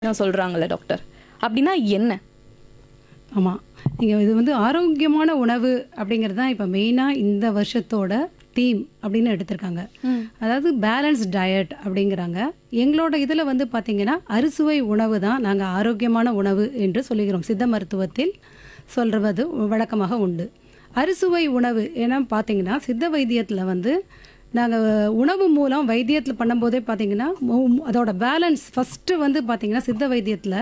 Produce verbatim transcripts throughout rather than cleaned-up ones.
நான் சொல்றாங்கல்ல டாக்டர். அப்படின்னா என்ன? ஆமா. நீங்க இது வந்து ஆரோக்கியமான உணவு அப்படிங்கிறது தான் இப்ப மெயினா இந்த வருஷத்தோட தீம் அப்படின்னு எடுத்திருக்காங்க. ம். அதாவது பேலன்ஸ் டயட் அப்படிங்கிறாங்க. எங்களோட இதில் வந்து பார்த்தீங்கன்னா அறுசுவை உணவு தான் நாங்கள் ஆரோக்கியமான உணவு என்று சொல்லுகிறோம். சித்த மருத்துவத்தில் சொல்றது வழக்கமாக உண்டு. அறுசுவை உணவு ஏன்னா பார்த்தீங்கன்னா சித்த வைத்தியத்தில் வந்து நாங்கள் உணவு மூலம் வைத்தியத்தில் பண்ணும்போதே பார்த்தீங்கன்னா மு- அதோட பேலன்ஸ் ஃபஸ்ட்டு வந்து பார்த்தீங்கன்னா சித்த வைத்தியத்தில்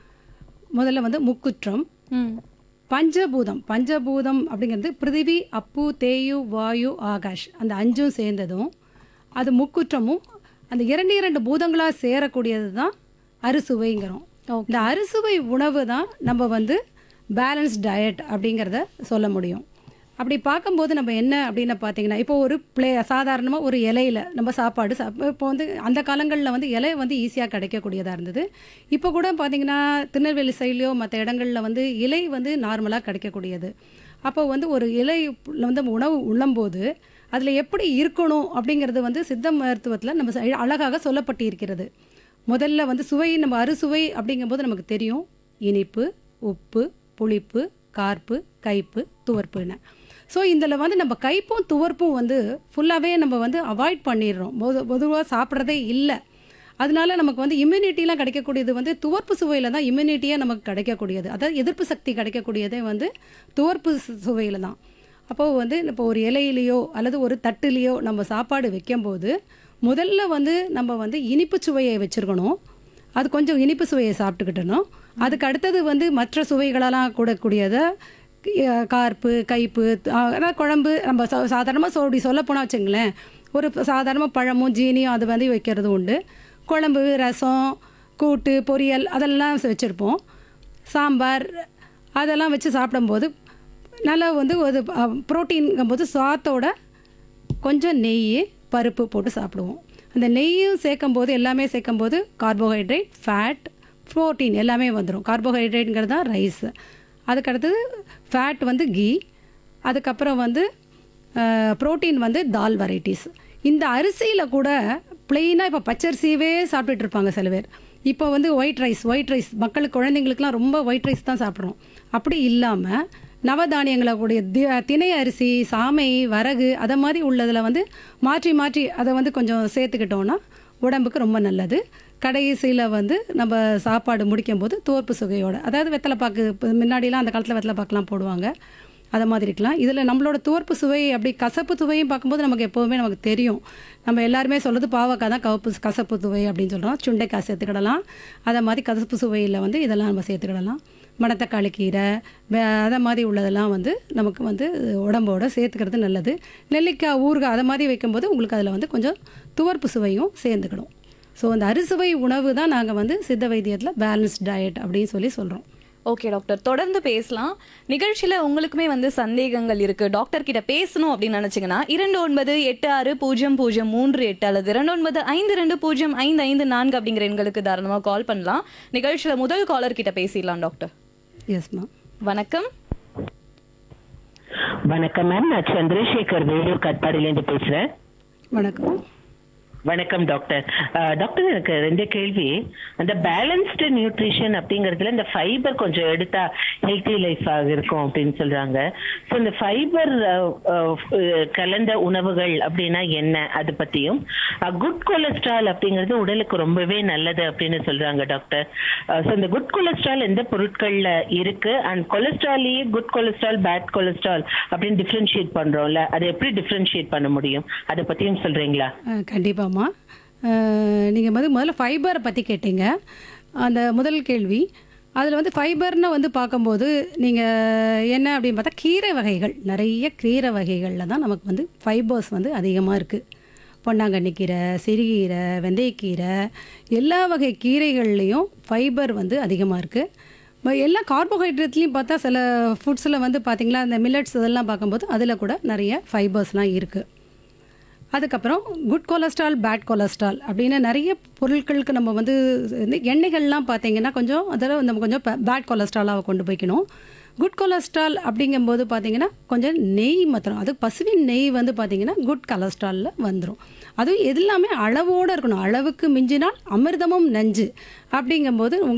முதல்ல வந்து முக்குற்றம், ம். பஞ்சபூதம் பஞ்சபூதம் அப்படிங்கிறது பிருதிவி, அப்பு, தேயு, வாயு, ஆகாஷ் அந்த அஞ்சும் சேர்ந்ததும் அது முக்குற்றமும் அந்த இரண்டு இரண்டு பூதங்களாக சேரக்கூடியது தான் அறுசுவைங்கிறோம். இந்த அறுசுவை உணவு தான் நம்ம வந்து பேலன்ஸ் டயட் அப்படிங்கிறத சொல்ல முடியும். அப்படி பார்க்கும்போது நம்ம என்ன அப்படின்னு பார்த்தீங்கன்னா இப்போ ஒரு பிளே சாதாரணமாக ஒரு இலையில நம்ம சாப்பாடு சாப் இப்போ வந்து அந்த காலங்களில் வந்து இலை வந்து ஈஸியாக கிடைக்கக்கூடியதாக இருந்தது. இப்போ கூட பார்த்தீங்கன்னா திருநெல்வேலி சைட்லையோ மற்ற இடங்களில் வந்து இலை வந்து நார்மலாக கிடைக்கக்கூடியது. அப்போ வந்து ஒரு இலை வந்து உணவு உண்ணும்போது அதில் எப்படி இருக்கணும் அப்படிங்கிறது வந்து சித்த மருத்துவத்தில் நம்ம ச- அழகாக சொல்லப்பட்டு இருக்கிறது. முதல்ல வந்து சுவை நம்ம அறுசுவை அப்படிங்கும்போது நமக்கு தெரியும் இனிப்பு, உப்பு, புளிப்பு, கார்ப்பு, கைப்பு, துவர்ப்புன்னு. ஸோ இதில் வந்து நம்ம கைப்பும் துவர்ப்பும் வந்து ஃபுல்லாகவே நம்ம வந்து அவாய்ட் பண்ணிடுறோம். பொது பொதுவாக சாப்பிட்றதே இல்லை. அதனால நமக்கு வந்து இம்யூனிட்டிலாம் கிடைக்கக்கூடியது வந்து துவர்ப்பு சுவையில் தான் இம்யூனிட்டியாக நமக்கு கிடைக்கக்கூடியது. அதாவது எதிர்ப்பு சக்தி கிடைக்கக்கூடியதே வந்து துவர்ப்பு சுவையில் தான். அப்போது வந்து இப்போ ஒரு இலையிலையோ அல்லது ஒரு தட்டுலேயோ நம்ம சாப்பாடு வைக்கும்போது முதல்ல வந்து நம்ம வந்து இனிப்பு சுவையை வச்சுருக்கணும். அது கொஞ்சம் இனிப்பு சுவையை சாப்பிட்டுக்கிட்டணும். அதுக்கு அடுத்தது வந்து மற்ற சுவைகளெல்லாம் கூடக்கூடியதை அஹ், கார்ப்பு, கைப்பு, அஹ், அதாவது குழம்பு நம்ம சா சாதாரணமாக சோடி சொல்ல போனால் வச்சுங்களேன் ஒரு சாதாரணமாக பழமும் ஜீனியும் அது வந்து வைக்கிறது உண்டு. குழம்பு, ரசம், கூட்டு, பொரியல் அதெல்லாம் வச்சுருப்போம். சாம்பார் அதெல்லாம் வச்சு சாப்பிடும்போது நல்லா வந்து ஒரு ப்ரோட்டீன்ங்கும்போது சாத்தோட கொஞ்சம் நெய், பருப்பு போட்டு சாப்பிடுவோம். அந்த நெய்யும் சேர்க்கும்போது எல்லாமே சேர்க்கும்போது கார்போஹைட்ரேட், ஃபேட், ப்ரோட்டீன் எல்லாமே வந்துடும். கார்போஹைட்ரேட்டுங்கிறது தான் ரைஸ். அதுக்கடுத்தது ஃபேட் வந்து கீ. அதுக்கப்புறம் வந்து ப்ரோட்டீன் வந்து தால் வெரைட்டிஸ். இந்த அரிசியில் கூட பிளெயினாக இப்போ பச்சரிசியவே சாப்பிட்டுட்டு இருப்பாங்க சில பேர். இப்போ வந்து ஒயிட் ரைஸ் ஒயிட் ரைஸ் மக்களுக்கு குழந்தைங்களுக்குலாம் ரொம்ப ஒயிட் ரைஸ் தான் சாப்பிட்றோம். அப்படி இல்லாமல் நவதானியங்களை கூடிய தி திணை அரிசி, சாமை, வரகு அதை மாதிரி உள்ளதில் வந்து மாற்றி மாற்றி அதை வந்து கொஞ்சம் சேர்த்துக்கிட்டோன்னா உடம்புக்கு ரொம்ப நல்லது. கடைசியில் வந்து நம்ம சாப்பாடு முடிக்கும்போது தோற்பு சுவையோட அதாவது வெத்தலைப்பாக்கு இப்போ முன்னாடிலாம் அந்த காலத்தில் வெத்தலைப்பாக்குலாம் போடுவாங்க. அதை மாதிரி இருக்கலாம். இதில் நம்மளோட தோற்பு சுவை அப்படி கசப்பு சுவையும் பார்க்கும்போது நமக்கு எப்போவுமே நமக்கு தெரியும். நம்ம எல்லாருமே சொல்கிறது பாவக்காய் தான் கவப்பு கசப்பு சுவை அப்படின்னு சொல்கிறோம். சுண்டைக்காய் சேர்த்துக்கிடலாம். அதை மாதிரி கசப்பு சுவையில் வந்து இதெல்லாம் நம்ம சேர்த்துக்கிடலாம். மணத்தக்காளி கீரை வே- அதை மாதிரி உள்ளதெல்லாம் வந்து நமக்கு வந்து உடம்போட சேர்த்துக்கிறது நல்லது. நெல்லிக்காய், ஊறுகாய் அதை மாதிரி வைக்கும்போது உங்களுக்கு அதில் வந்து கொஞ்சம் துவர்ப்பு சுவையும் சேர்ந்துக்கிடும். ஸோ அந்த அறுசுவை உணவு தான் நாங்கள் வந்து சித்த வைத்தியத்தில் பேலன்ஸ் டயட் அப்படின்னு சொல்லி சொல்கிறோம். ஓகே டாக்டர், தொடர்ந்து பேசலாம். நிகழ்ச்சியில உங்களுக்குமே வந்து சந்தேகங்கள் இருக்கு, டாக்டர் கிட்ட பேசணும் அப்படின்னு நினைச்சீங்கன்னா இரண்டு ஒன்பது எட்டு ஆறு பூஜ்ஜியம் பூஜ்ஜியம் மூன்று எட்டு அல்லது இரண்டு ஒன்பது ஐந்து ரெண்டு பூஜ்ஜியம் ஐந்து ஐந்து நான்கு அப்படிங்கிற எண்களுக்கு தாராளமாக கால் பண்ணலாம். நிகழ்ச்சியில முதல் காலர் கிட்ட பேசிடலாம் டாக்டர். எஸ்மா. வணக்கம். வணக்கம் மேம், நான் சந்திரசேகர் வேலூர் கட்பாடியிலேருந்து பேசுறேன். வணக்கம். வணக்கம் டாக்டர். அஹ், டாக்டர் எனக்கு ரெண்டு கேள்வி. அந்த பேலன்ஸ்டு நியூட்ரிஷன் அப்படிங்கறதுல இந்த ஃபைபர் கொஞ்சம் எடுத்தா ஹெல்த்தி லைஃபாக இருக்கும் அப்படின்னு சொல்றாங்க. ஸோ இந்த ஃபைபர் கலந்த உணவுகள் அப்படின்னா என்ன, அது பத்தியும் குட் கொலஸ்ட்ரால் அப்படிங்கிறது உடலுக்கு ரொம்பவே நல்லது அப்படின்னு சொல்றாங்க டாக்டர். ஸோ இந்த குட் கொலஸ்ட்ரால் எந்த பொருட்கள்ல இருக்கு and கொலஸ்ட்ராலையே good cholesterol, bad cholesterol அப்படின்னு டிஃபரன்ஷியேட் பண்றோம்ல, அதை எப்படி டிஃபரன்ஷியேட் பண்ண முடியும், அதை பத்தியும் சொல்றீங்களா? கண்டிப்பாம்மா. நீங்கள் வந்து முதல்ல ஃபைபரை பற்றி கேட்டீங்க. அந்த முதல் கேள்வி அதில் வந்து ஃபைபர்னு வந்து பார்க்கும்போது நீங்கள் என்ன அப்படின்னு பார்த்தா கீரை வகைகள் நிறைய கீரை வகைகளில் தான் நமக்கு வந்து ஃபைபர்ஸ் வந்து அதிகமாக இருக்குது. பொன்னாங்கண்ணி கீரை, சிறுகீரை, வெந்தயக்கீரை எல்லா வகை கீரைகள்லேயும் ஃபைபர் வந்து அதிகமாக இருக்குது. எல்லா கார்போஹைட்ரேட்லேயும் பார்த்தா சில ஃபுட்ஸில் வந்து பார்த்திங்களா இந்த மில்லட்ஸ் இதெல்லாம் பார்க்கும்போது அதில் கூட நிறைய ஃபைபர்ஸ்லாம் இருக்குது. அதுக்கப்புறம் குட் கொலஸ்ட்ரால், பேட் கொலஸ்ட்ரால் அப்படின்னு நிறைய பொருட்களுக்கு நம்ம வந்து இந்த எண்ணெய்கள்லாம் பார்த்தீங்கன்னா கொஞ்சம் அதில் நம்ம கொஞ்சம் பேட் கொலஸ்ட்ராலாக கொண்டு போய்க்கணும். குட் கொலஸ்ட்ரால் அப்படிங்கும்போது பார்த்தீங்கன்னா கொஞ்சம் நெய் மாத்திரம், அது பசுவின் நெய் வந்து பார்த்தீங்கன்னா குட் கொலஸ்ட்ராலில் வந்துடும். அதுவும் எல்லாமே அளவோடு இருக்கணும். அளவுக்கு மிஞ்சினால் அமிர்தமும் நஞ்சு அப்படிங்கும்போது